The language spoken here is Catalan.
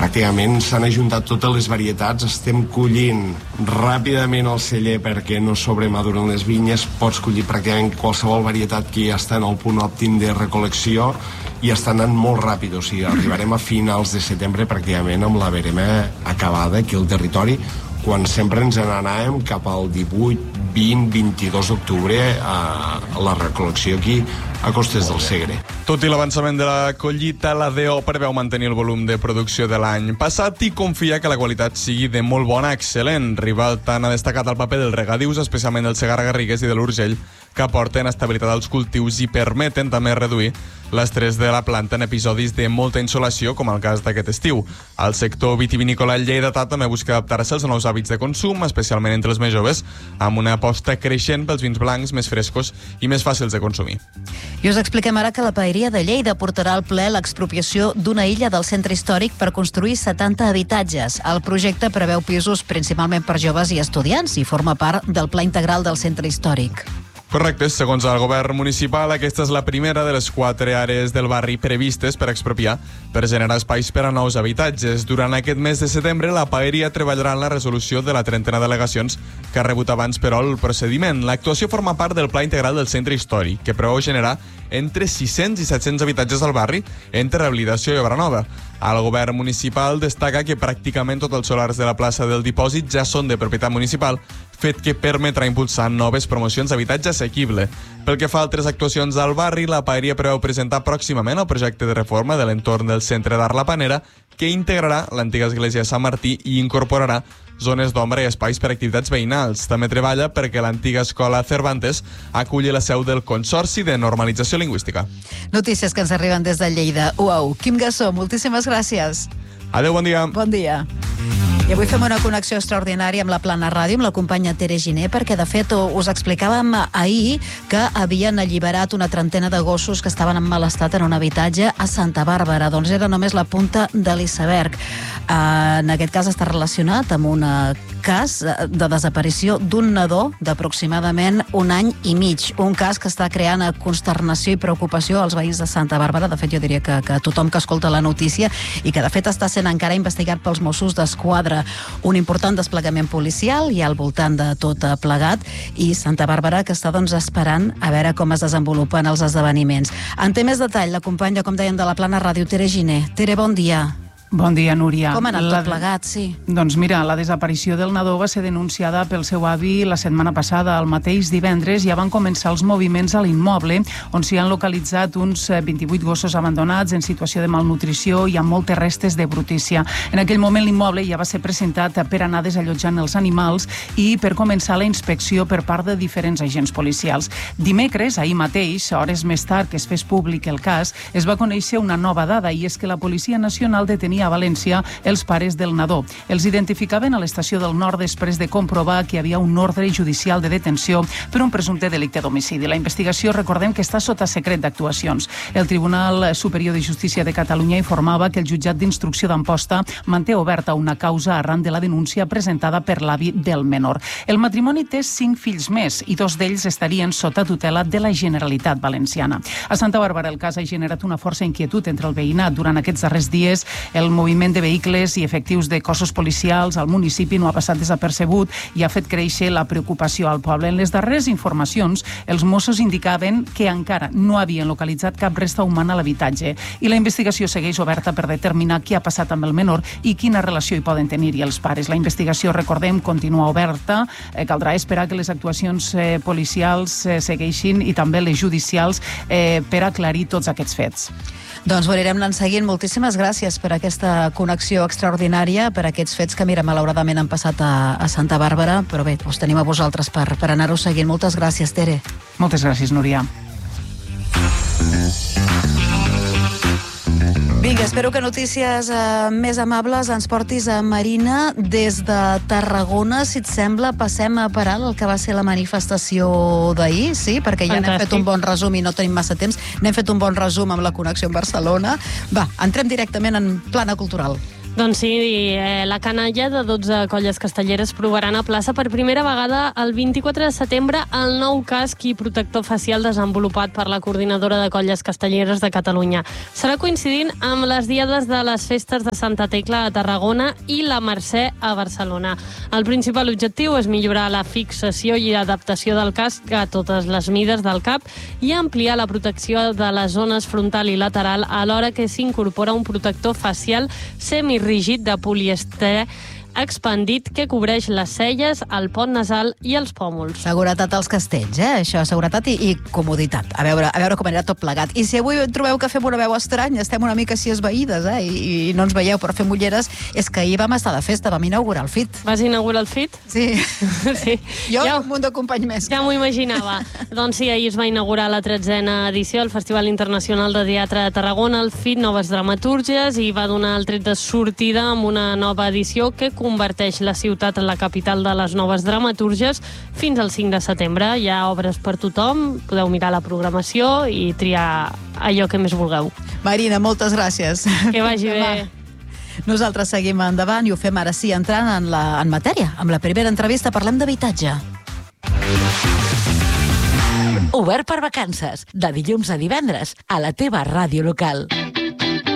pràcticament s'han ajuntat totes les varietats, estem collint ràpidament el celler perquè no sobremaduren les vinyes, pots collir pràcticament qualsevol varietat que ja està en el punt òptim de recol·lecció i està anant molt ràpid, o sigui, arribarem a finals de setembre pràcticament amb la verema acabada aquí al territori, quan sempre ens n'anàvem cap al 18, 20, 22 d'octubre a la recol·lecció aquí a Costes del Segre. Tot i l'avançament de la collita, la DO preveu mantenir el volum de producció de l'any passat i confia que la qualitat sigui de molt bona a excel·lent. Ribalta ha destacat el paper dels regadius, especialment del Segarra-Garrigues i de l'Urgell, que aporten estabilitat als cultius i permeten també reduir l'estrès de la planta en episodis de molta insolació, com el cas d'aquest estiu. El sector vitivinícola lleidatà també busca adaptar-se als nous hàbits de consum, especialment entre els més joves, amb una aposta creixent pels vins blancs més frescos i més fàcils de consumir. I us expliquem ara que la Paeria de Lleida portarà al ple l'expropiació d'una illa del centre històric per construir 70 habitatges. El projecte preveu pisos principalment per joves i estudiants i forma part del Pla Integral del Centre Històric. Correcte, segons el govern municipal, aquesta és la primera de les 4 àrees del barri previstes per expropiar per generar espais per a nous habitatges. Durant aquest mes de setembre, la Paeria treballarà en la resolució de la 30ena d'al·legacions que ha rebut abans, però, el procediment. L'actuació forma part del Pla Integral del Centre Històric, que preveu generar entre 600 i 700 habitatges al barri entre rehabilitació i obra nova. El govern municipal destaca que pràcticament tots els solars de la plaça del Dipòsit ja són de propietat municipal, fet que permetrà impulsar noves promocions d'habitatge assequible. Pel que fa a altres actuacions al barri, la Paeria preveu presentar pròximament el projecte de reforma de l'entorn del Centre d'Art La Panera, que integrarà l'antiga església de Sant Martí i incorporarà zones d'ombra i espais per a activitats veïnals. També treballa perquè l'antiga escola Cervantes aculli la seu del Consorci de Normalització Lingüística. Notícies que ens arriben des de Lleida. Uau, Quim Gassó, moltíssimes gràcies. Adéu, bon dia. Bon dia. I avui fem una connexió extraordinària amb la Plana Ràdio, amb la companya Tere Giner, perquè de fet us explicàvem ahir que havien alliberat una trentena de gossos que estaven en mal estat en un habitatge a Santa Bàrbara. Doncs era només la punta de l'iceberg. En aquest cas està relacionat amb un cas de desaparició d'un nadó d'aproximadament 1 any i mig. Un cas que està creant consternació i preocupació als veïns de Santa Bàrbara. De fet, jo diria que tothom que escolta la notícia, i que de fet està sent encara investigat pels Mossos d'Esquadra. Un important desplegament policial i al voltant de tot plegat, i Santa Bàrbara que està esperant a veure com es desenvolupen els esdeveniments. En té més detall la companya, com dèiem, de la Plana Ràdio, Tere Giner. Tere, bon dia. Bon dia, Núria. Com ha anat tot plegat, sí? Doncs mira, la desaparició del nadó va ser denunciada pel seu avi la setmana passada. El mateix divendres ja van començar els moviments a l'immoble, on s'hi han localitzat uns 28 gossos abandonats en situació de malnutrició i amb moltes restes de brutícia. En aquell moment l'immoble ja va ser presentat per anar desallotjant els animals i per començar la inspecció per part de diferents agents policials. Dimecres, ahir mateix, hores més tard que es fes públic el cas, es va conèixer una nova dada, i és que la Policia Nacional detenia a València els pares del nadó. Els identificaven a l'estació del Nord després de comprovar que hi havia un ordre judicial de detenció per un presumpte delicte d'homicidi. La investigació, recordem, que està sota secret d'actuacions. El Tribunal Superior de Justícia de Catalunya informava que el jutjat d'instrucció d'Amposta manté oberta una causa arran de la denúncia presentada per l'avi del menor. El matrimoni té 5 fills més i 2 d'ells estarien sota tutela de la Generalitat Valenciana. A Santa Bàrbara el cas ha generat una força inquietud entre el veïnat. Durant aquests darrers dies, el moviment de vehicles i efectius de cossos policials al municipi no ha passat desapercebut i ha fet créixer la preocupació al poble. En les darreres informacions, els Mossos indicaven que encara no havien localitzat cap resta humana a l'habitatge, i la investigació segueix oberta per determinar què ha passat amb el menor i quina relació hi poden tenir els pares. La investigació, recordem, continua oberta. Caldrà esperar que les actuacions policials segueixin, i també les judicials, per aclarir tots aquests fets. Doncs ho anirem anant seguint. Moltíssimes gràcies per aquesta connexió extraordinària, per aquests fets que, mira, malauradament han passat a Santa Bàrbara, però bé, us tenim a vosaltres per anar-ho seguint. Moltes gràcies, Tere. Moltes gràcies, Núria. Vinga, espero que notícies més amables ens portis a Marina des de Tarragona. Si et sembla, passem a parar el que va ser la manifestació d'ahir, sí? Perquè ja n'hem fet un bon resum i no tenim massa temps. N'hem fet un bon resum amb la connexió amb Barcelona. Va, entrem directament en plana cultural. Doncs sí, la canalla de 12 colles castelleres provaran a plaça per primera vegada el 24 de setembre el nou casc i protector facial desenvolupat per la Coordinadora de Colles Castelleres de Catalunya. Serà coincidint amb les diades de les festes de Santa Tecla a Tarragona i la Mercè a Barcelona. El principal objectiu és millorar la fixació i adaptació del casc a totes les mides del cap i ampliar la protecció de les zones frontal i lateral alhora que s'incorpora un protector facial semirrígid de polièster expandit que cobreix les celles, el pont nasal i els pòmuls. Seguretat als castells, això, seguretat i comoditat. A veure com anirà tot plegat. I si avui trobeu que fem una veu estranya, estem una mica així esvaïdes, i no ens veieu per fer mulleres, és que ahir vam estar de festa, vam inaugurar el FIT. Vas inaugurar el FIT? Sí. Sí. Jo ja, un munt de companys més. Ja m'ho imaginava. Doncs sí, ahir es va inaugurar la 13a edició del Festival Internacional de Teatre de Tarragona, el FIT, noves dramatúrgies, i va donar el tret de sortida amb una nova edició que converteix la ciutat en la capital de les noves dramatúrgies fins al 5 de setembre. Hi ha obres per tothom, podeu mirar la programació i triar allò que més vulgueu. Marina, moltes gràcies. Que vagi bé. Nosaltres seguim endavant i ho fem ara sí, entrant en matèria. Amb la primera entrevista parlem d'habitatge. Obert per vacances, de dilluns a divendres, a la teva ràdio local.